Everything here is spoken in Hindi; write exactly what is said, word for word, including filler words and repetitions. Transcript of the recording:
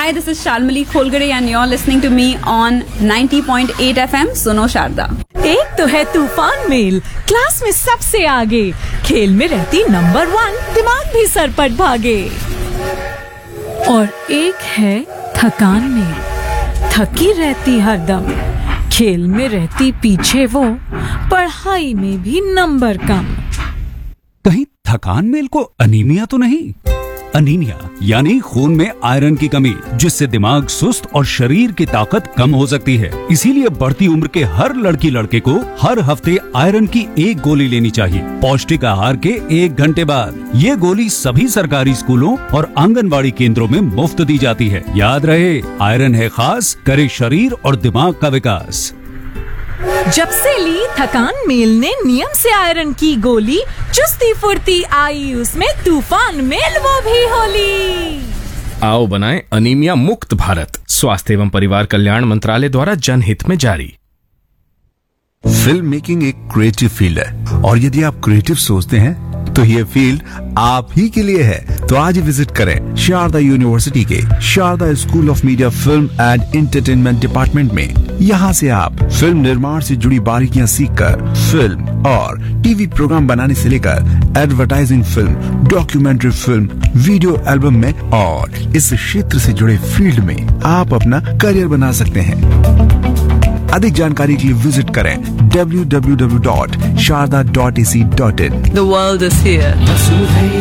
Hi, this is Shalmali Kholgare and you're listening to me on ninety point eight F M सुनो शारदा। एक तो है तूफान मेल, क्लास में सबसे आगे, खेल में रहती नंबर वन, दिमाग भी सरपट भागे। और एक है थकान मेल, थकी रहती हरदम, खेल में रहती पीछे वो, पढ़ाई में भी नंबर कम। कहीं थकान मेल को अनीमिया तो नहीं? अनीमिया यानी खून में आयरन की कमी, जिससे दिमाग सुस्त और शरीर की ताकत कम हो सकती है। इसीलिए बढ़ती उम्र के हर लड़की लड़के को हर हफ्ते आयरन की एक गोली लेनी चाहिए, पौष्टिक आहार के एक घंटे बाद। ये गोली सभी सरकारी स्कूलों और आंगनबाड़ी केंद्रों में मुफ्त दी जाती है। याद रहे, आयरन है खास, करे शरीर और दिमाग का विकास। जब से ली थकान मेल ने नियम से आयरन की गोली, चुस्ती फुर्ती आई उसमें, तूफान मेल वो भी होली। आओ बनाएं अनीमिया मुक्त भारत। स्वास्थ्य एवं परिवार कल्याण मंत्रालय द्वारा जनहित में जारी। फिल्म मेकिंग एक क्रिएटिव फील्ड है और यदि आप क्रिएटिव सोचते हैं तो ये फील्ड आप ही के लिए है। तो आज ही विजिट करें शारदा यूनिवर्सिटी के Sharda school of media film and entertainment department में। यहाँ से आप फिल्म निर्माण से जुड़ी बारीकियां सीखकर फिल्म और टीवी प्रोग्राम बनाने से लेकर advertising film, documentary film, video album में और इस क्षेत्र से जुड़े फील्ड में आप अपना करियर बना सकते हैं। अधिक जानकारी के लिए विजिट करें W W W dot Sharda dot A C dot in. The world is here.